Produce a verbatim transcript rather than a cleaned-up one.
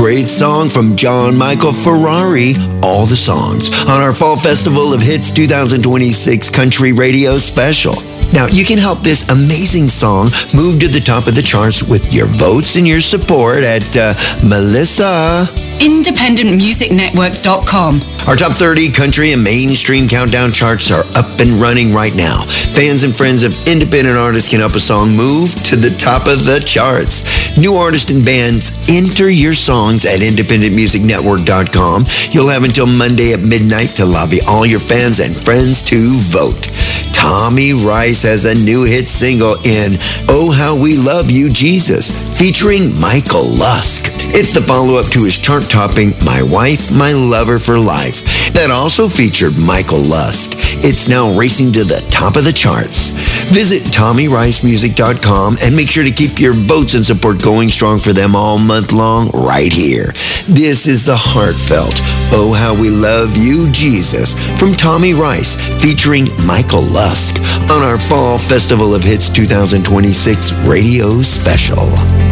great song from John Michael Ferrari, All the Songs, on our Fall Festival of Hits twenty twenty-six Country Radio Special. Now, you can help this amazing song move to the top of the charts with your votes and your support at uh, Melissa. independent music network dot com. Our top thirty country and mainstream countdown charts are up and running right now. Fans and friends of independent artists can help a song move to the top of the charts. New artists and bands, enter your songs at independent music network dot com. You'll have until Monday at midnight to lobby all your fans and friends to vote. Tommy Rice has a new hit single in Oh How We Love You, Jesus, featuring Michael Lusk. It's the follow-up to his chart-topping My Wife, My Lover for Life that also featured Michael Lusk. It's now racing to the top of the charts. Visit tommy rice music dot com and make sure to keep your votes and support going strong for them all month long right here. This is the heartfelt Oh How We Love You, Jesus from Tommy Rice featuring Michael Lusk on our Fall Festival of Hits twenty twenty-six radio special.